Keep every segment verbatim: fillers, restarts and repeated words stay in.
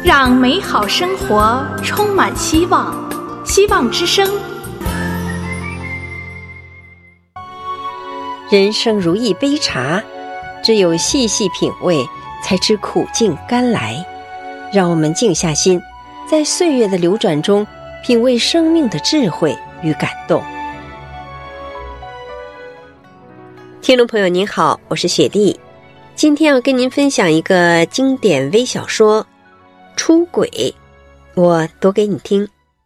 让美好生活充满希望。希望之声。 人生如一杯茶，只有细细品味，才知苦尽甘来。让我们静下心，在岁月的流转中，品味生命的智慧与感动。听众朋友您好，我是雪莉，今天要跟您分享一个经典微小说《出轨》，我读给你听。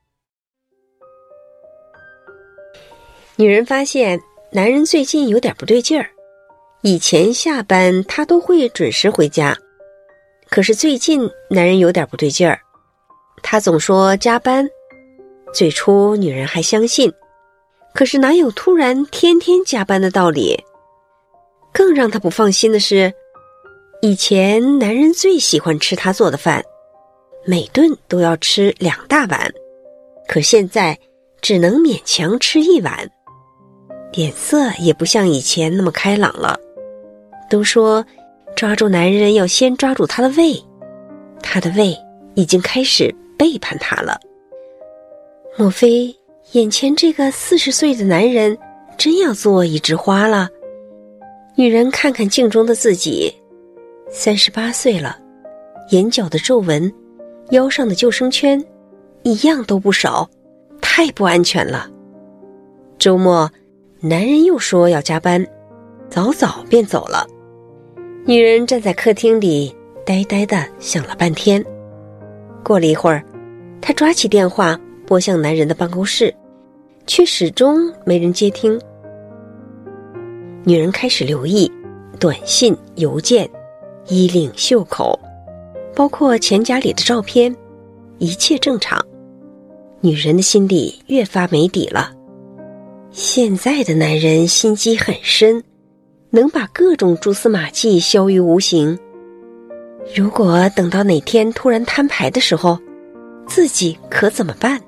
女人发现男人最近有点不对劲儿，以前下班他都会准时回家，可是最近男人有点不对劲儿，他总说加班。最初女人还相信，可是哪有突然天天加班的道理？更让她不放心的是，以前男人最喜欢吃她做的饭，每顿都要吃两大碗，可现在只能勉强吃一碗，脸色也不像以前那么开朗了。都说抓住男人要先抓住他的胃，他的胃已经开始背叛他了。莫非眼前这个四十岁的男人真要做一枝花了？女人看看镜中的自己，三十八岁了，眼角的皱纹，腰上的救生圈，一样都不少，太不安全了。周末，男人又说要加班，早早便走了。女人站在客厅里，呆呆地想了半天。过了一会儿，她抓起电话拨向男人的办公室，却始终没人接听。女人开始留意短信、邮件、衣领、袖口，包括钱夹里的照片，一切正常。女人的心里越发没底了。现在的男人心机很深，能把各种蛛丝马迹消于无形。如果等到哪天突然摊牌的时候，自己可怎么办？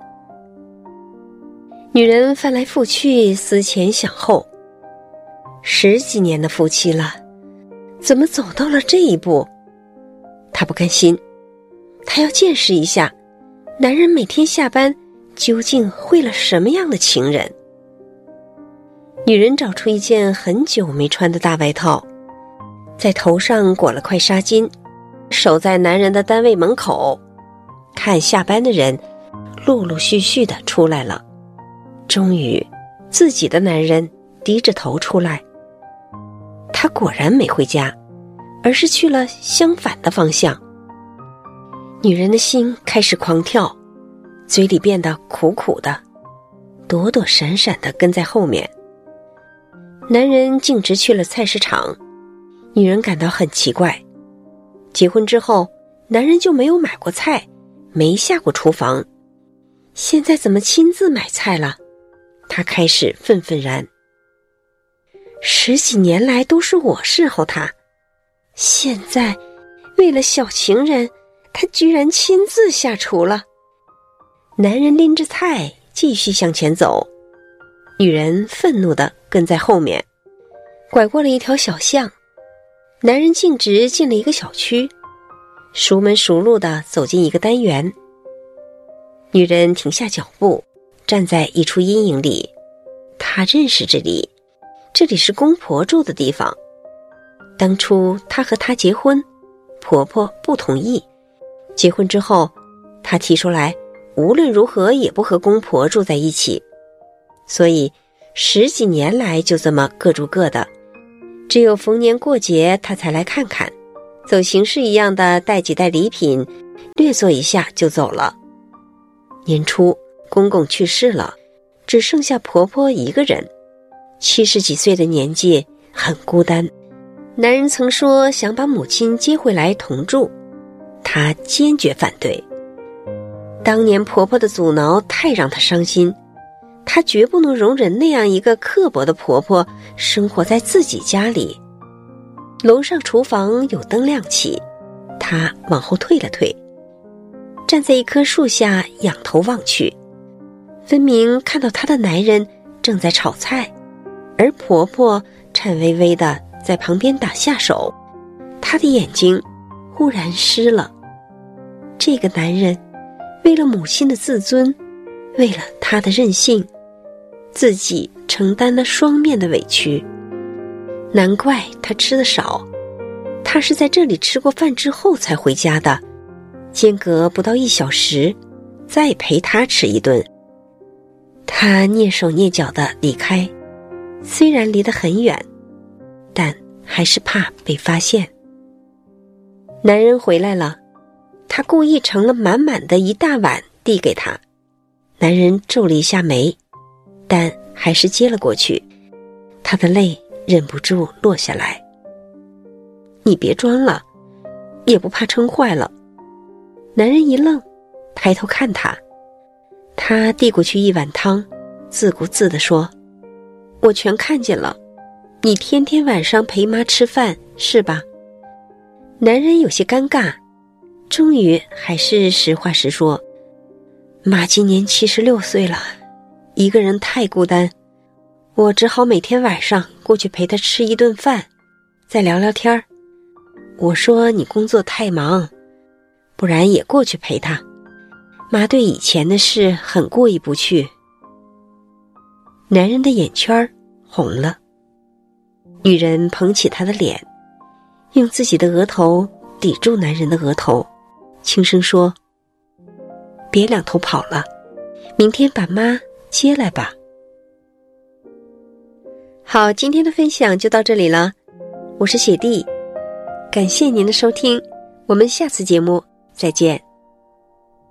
女人翻来覆去，思前想后，十几年的夫妻了，怎么走到了这一步？她不甘心，她要见识一下男人每天下班究竟会了什么样的情人。女人找出一件很久没穿的大外套，在头上裹了块纱巾，守在男人的单位门口，看下班的人陆陆续续的出来了。终于自己的男人低着头出来，他果然没回家，而是去了相反的方向。女人的心开始狂跳，嘴里变得苦苦的，躲躲闪闪的跟在后面。男人径直去了菜市场，女人感到很奇怪。结婚之后，男人就没有买过菜，没下过厨房，现在怎么亲自买菜了？她开始愤愤然。十几年来都是我侍候他，现在为了小情人，他居然亲自下厨了。男人拎着菜继续向前走，女人愤怒地跟在后面。拐过了一条小巷，男人径直进了一个小区，熟门熟路地走进一个单元。女人停下脚步，站在一处阴影里。她认识这里，这里是公婆住的地方。当初她和他结婚，婆婆不同意。结婚之后，她提出来无论如何也不和公婆住在一起，所以十几年来就这么各住各的，只有逢年过节她才来看看，走形式一样的带几袋礼品，略坐一下就走了。年初公公去世了，只剩下婆婆一个人，七十几岁的年纪，很孤单。男人曾说想把母亲接回来同住，她坚决反对。当年婆婆的阻挠太让她伤心，她绝不能容忍那样一个刻薄的婆婆生活在自己家里。楼上厨房有灯亮起，她往后退了退，站在一棵树下仰头望去，分明看到她的男人正在炒菜，而婆婆颤巍巍地在旁边打下手。她的眼睛忽然湿了。 这个男人为了母亲的自尊，为了他的任性，自己承担了双面的委屈。难怪他吃得少，他是在这里吃过饭之后才回家的，间隔不到一小时，再陪他吃一顿。他蹑手蹑脚地离开，虽然离得很远，但还是怕被发现。男人回来了，他故意盛了满满的一大碗递给他。男人皱了一下眉，但还是接了过去。他的泪忍不住落下来。你别装了，也不怕撑坏了。男人一愣，抬头看他。他递过去一碗汤，自顾自地说，我全看见了，你天天晚上陪妈吃饭是吧？男人有些尴尬，终于还是实话实说，妈今年七十六岁了，一个人太孤单，我只好每天晚上过去陪她吃一顿饭，再聊聊天儿。我说你工作太忙，不然也过去陪她。妈对以前的事很过意不去。男人的眼圈红了，女人捧起他的脸，用自己的额头抵住男人的额头，轻声说，别两头跑了，明天把妈接来吧。好，今天的分享就到这里了，我是雪弟，感谢您的收听，我们下次节目再见。